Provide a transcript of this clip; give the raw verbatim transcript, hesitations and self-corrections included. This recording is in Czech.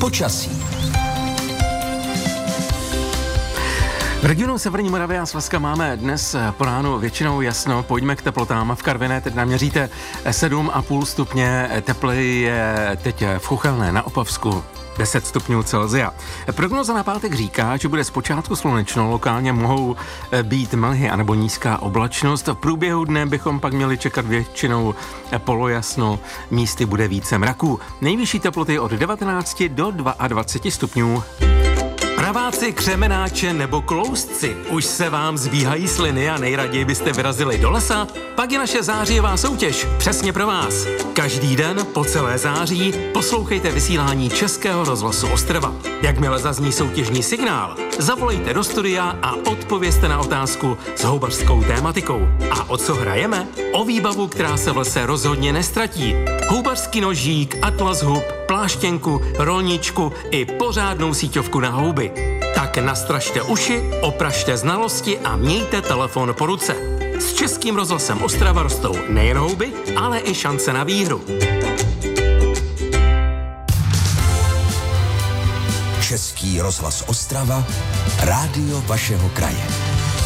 Počasí. V regionu Severní Moravy a Slezska máme dnes po ránu většinou jasno. Pojďme k teplotám. V Karviné teď naměříte sedm a půl stupně, tepleji je teď v Chuchelné na Opavsku deset stupňů Celsia. Prognoza na pátek říká, že bude zpočátku slunečno, lokálně mohou být mlhy anebo nízká oblačnost. V průběhu dne bychom pak měli čekat většinou polojasno, místy bude více mraků. Nejvyšší teploty od devatenáct do dvacet dva stupňů. Praváci, křemenáče nebo kloustci, už se vám zbíhají sliny a nejraději byste vyrazili do lesa? Pak je naše zářijová soutěž přesně pro vás. Každý den po celé září poslouchejte vysílání Českého rozhlasu Ostrava. Jakmile zazní soutěžní signál, zavolejte do studia a odpovězte na otázku s houbařskou tématikou. A o co hrajeme? O výbavu, která se v lese rozhodně nestratí. Houbařský nožík, atlas hub, pláštěnku, rolničku i pořádnou síťovku na houby. Tak nastražte uši, opražte znalosti a mějte telefon po ruce. S Českým rozhlasem Ostrava rostou nejen houby, ale i šance na výhru. Český rozhlas Ostrava, rádio vašeho kraje.